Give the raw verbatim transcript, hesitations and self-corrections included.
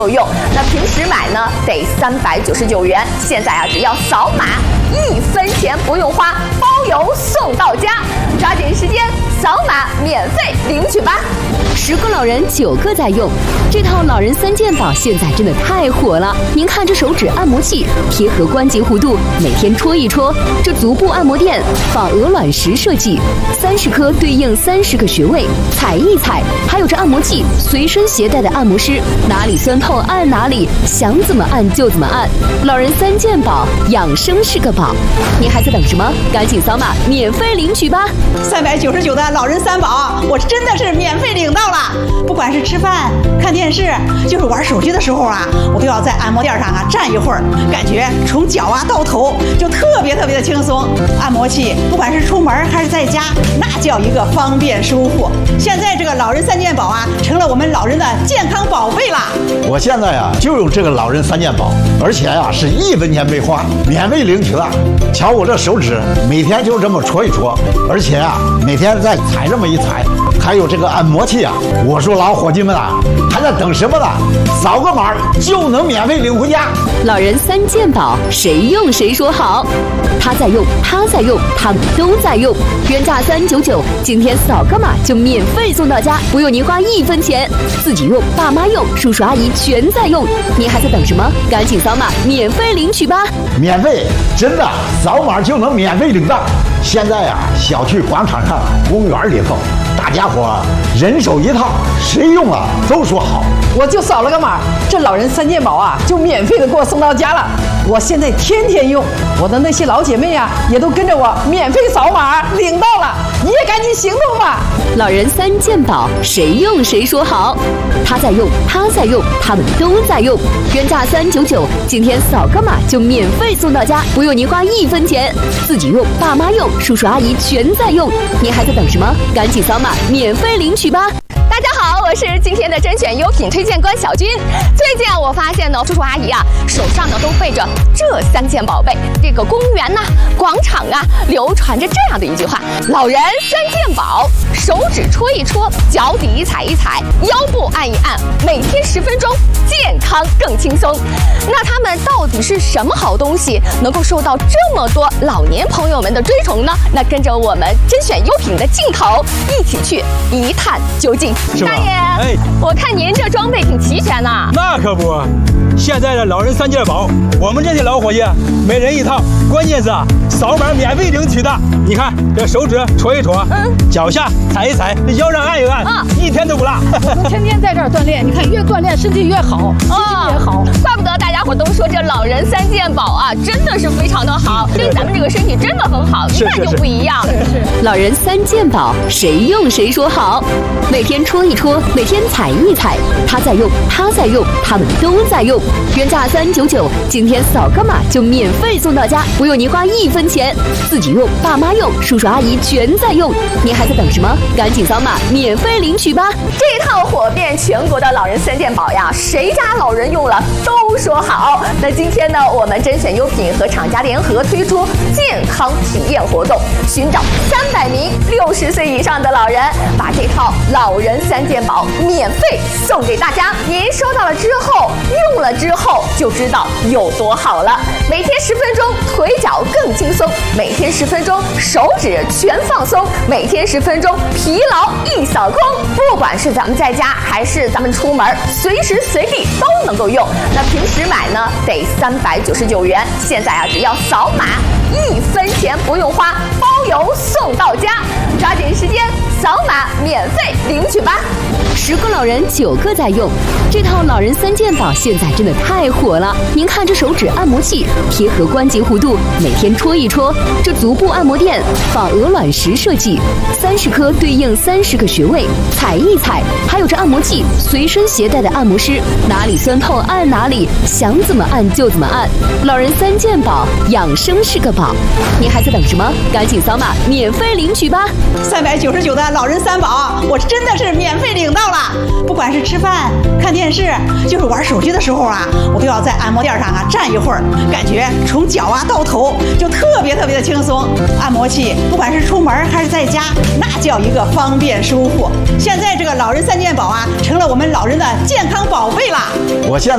够用。那平时买呢得三百九十九元，现在啊只要扫码，一分钱不用花，包邮送到家。抓紧时间扫码免费领取吧！ 十个老人九个在用，这套老人三件宝现在真的太火了。您看这手指按摩器，贴合关节弧度，每天戳一戳；这足部按摩垫，仿鹅卵石设计，三十颗对应三十个穴位，踩一踩。还有这按摩器，随身携带的按摩师，哪里酸痛按哪里，想怎么按就怎么按。老人三件宝，养生是个宝。您还在等什么？赶紧扫码免费领取吧！ 三百九十九的老人三宝，我真的是免费领到了。不管是吃饭、看电视，就是玩手机的时候啊，我都要在按摩垫上啊站一会儿，感觉从脚啊到头就特别特别的轻松。按摩器不管是出门还是在家，那叫一个方便舒服。现在这个老人三件宝啊，成了我们老人的健康宝贝了。 我现在呀、啊、就用这个老人三件宝，而且呀、啊、是一分钱没花，免费领取了。瞧我这手指，每天就这么戳一戳，而且啊每天再踩这么一踩。还有这个按摩器啊，我说老伙计们啊，还在等什么呢？扫个码就能免费领回家。 老人三件宝，谁用谁说好。他在用，他在用，他们都在用。原价三九九，今天扫个码就免费送到家，不用您花一分钱。自己用，爸妈用，叔叔阿姨全在用。您还在等什么？赶紧扫码免费领取吧！ 免费，真的，扫码就能免费领到。现在啊，小区广场上、公园里头，大家伙人手一套，谁用了都说好。 我就扫了个码，这老人三件宝啊，就免费的给我送到家了。我现在天天用，我的那些老姐妹啊，也都跟着我免费扫码领到了。你也赶紧行动吧！ 老人三件宝，谁用谁说好。他在用，他在用，他们都在用。原价三九九，今天扫个码就免费送到家，不用您花一分钱。自己用，爸妈用，叔叔阿姨全在用。您还在等什么？赶紧扫码免费领取吧！ 大家好，我是今天的甄选优品推荐官小军。最近啊，我发现呢，叔叔阿姨啊手上呢都背着这三件宝贝。这个公园呐、啊、广场啊，流传着这样的一句话：老人三件宝，手指戳一戳，脚底踩一踩，腰部按一按，每天十分钟，健康更轻松。那他们到底是什么好东西，能够受到这么多老年朋友们的追崇呢？那跟着我们甄选优品的镜头，一起去一探究竟。大爷，哎，我看您这装备挺齐全呐。 那可不，现在的老人三件宝，我们这些老伙计每人一套，关键是啊，扫码免费领取的。你看这手指戳一戳，嗯，脚下踩一踩，腰上按一按，啊，一天都不落。 我们天天在这儿锻炼，你看越锻炼身体越好，心情也好。 怪不得大家伙都说这老人三件宝啊，真的是非常的好，对咱们这个身体真的很好，一看就不一样。 是是。老人三件宝，谁用谁说好。每天戳一戳，每天踩一踩，他在用，他在用，他们都在用。原价三九九，今天扫个码就免费送到家，不用您花一分钱。自己用，爸妈用，叔叔阿姨全在用。您还在等什么？赶紧扫码免费领取吧！ 这套火遍全国的老人三件宝呀，谁家老人用了都说好。那今天呢，我们甄选优品和厂家联合推出健康体验活动，寻找三百名六十岁以上的老人，把这套老人三件宝免费送给大家。您收到了之后，用了之后就知道有多好了。每天十分钟，腿脚更轻松；每天十分钟，手指全放松；每天十分钟，疲劳一扫空。不管是咱们在家还是咱们出门，随时随地都能够用。那平时买呢得三百九十九元，现在啊只要扫码，一分钱不用花，包邮送到家。抓紧时间扫码免费领取吧！ 十个老人九个在用，这套老人三件宝现在真的太火了。您看这手指按摩器，贴合关节弧度，每天戳一戳；这足部按摩垫，仿鹅卵石设计，三十颗对应三十个穴位，踩一踩。还有这按摩器，随身携带的按摩师，哪里酸痛按哪里，想怎么按就怎么按。老人三件宝，养生是个宝。您还在等什么？赶紧扫码免费领取吧！ 三百九十九的老人三宝，我真的是免费领到了。不管是吃饭、看电视，就是玩手机的时候啊，我都要在按摩垫上啊站一会儿，感觉从脚啊到头就特别特别的轻松。按摩器不管是出门还是在家，那叫一个方便舒服。现在这个老人三件宝啊，成了我们老人的健康宝贝了。 我现在